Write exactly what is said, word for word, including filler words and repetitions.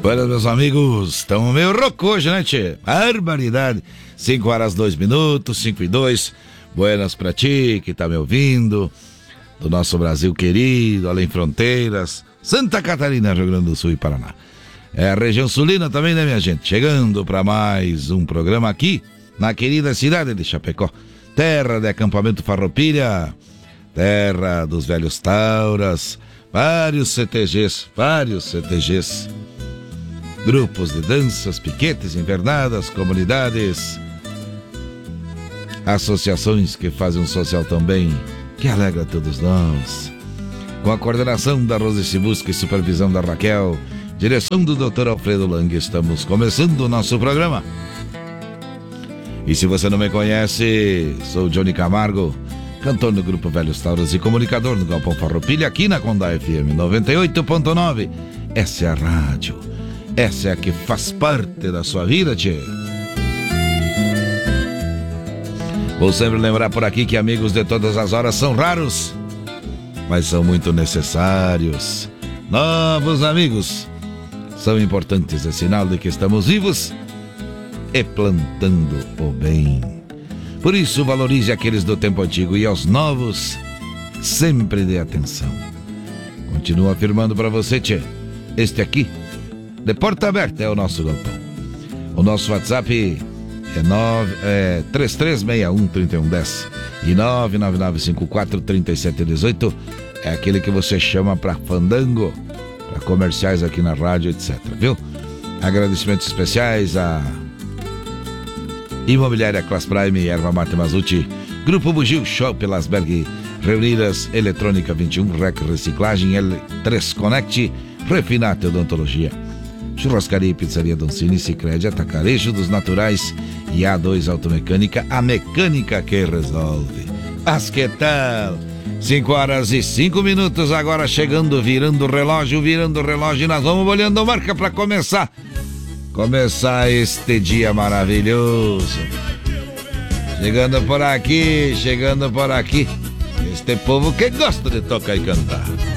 Buenas, meus amigos. Estamos meio rouco hoje, né, tchê? Barbaridade. cinco horas, dois minutos, cinco e dois. Buenas pra ti que tá me ouvindo. Do nosso Brasil querido, além fronteiras. Santa Catarina, Rio Grande do Sul e Paraná. É a região sulina também, né, minha gente? Chegando para mais um programa aqui na querida cidade de Chapecó. Terra de acampamento Farroupilha. Terra dos velhos tauras. Vários C T Gs, vários C T Gs. Grupos de danças, piquetes, invernadas, comunidades, associações que fazem um social também, que alegra todos nós. Com a coordenação da Rose Cibusca e supervisão da Raquel, direção do doutor Alfredo Lang, estamos começando o nosso programa. E se você não me conhece, sou Johnny Camargo, cantor do Grupo Velhos Tauras e comunicador do Galpão Farroupilha, aqui na Condá F M noventa e oito ponto nove. Essa é a rádio. Essa é a que faz parte da sua vida, tchê. Vou sempre lembrar por aqui que amigos de todas as horas são raros, mas são muito necessários. Novos amigos são importantes, é sinal de que estamos vivos e plantando o bem. Por isso, valorize aqueles do tempo antigo e aos novos sempre dê atenção. Continuo afirmando para você, tchê, este aqui de porta aberta é o nosso galpão. O nosso WhatsApp é, nove, é três três seis um, três um um zero e nove nove nove cinco quatro, três sete um oito. É aquele que você chama para fandango, para comerciais aqui na rádio, etcétera. Viu? Agradecimentos especiais a Imobiliária Class Prime, Erva Mate Mazuti, Grupo Bugio, Shop Lasberg, Reunidas, Eletrônica vinte e um, Rec Reciclagem, L três Connect, Refinate Odontologia, Churrascaria e Pizzaria Doncini, Sicredi, Atacarejo dos Naturais e A dois Automecânica, a mecânica que resolve. Mas que tal? cinco horas e cinco minutos agora, chegando, virando o relógio, virando o relógio, e nós vamos olhando a marca para começar. Começar este dia maravilhoso. Chegando por aqui, chegando por aqui. Este povo que gosta de tocar e cantar.